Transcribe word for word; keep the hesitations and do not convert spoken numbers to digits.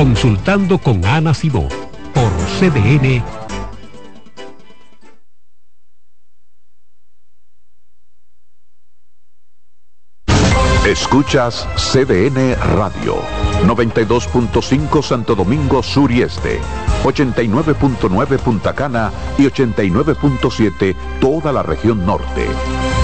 Consultando con Ana Simó por C D N. Escuchas C D N Radio, noventa y dos punto cinco Santo Domingo Sur y Este, ochenta y nueve punto nueve Punta Cana y ochenta y nueve punto siete toda la región norte.